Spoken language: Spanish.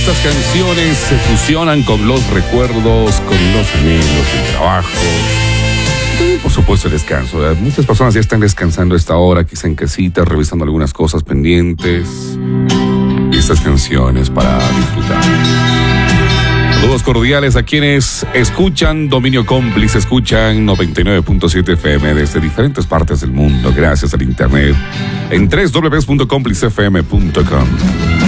estas canciones se fusionan con los recuerdos, con los anhelos, el trabajo. Y por supuesto el descanso. Muchas personas ya están descansando a esta hora, quizá en casita, revisando algunas cosas pendientes. Y estas canciones para disfrutar. Saludos cordiales a quienes escuchan Dominio Cómplice, escuchan 99.7 FM desde diferentes partes del mundo, gracias al internet, en www.complicefm.com.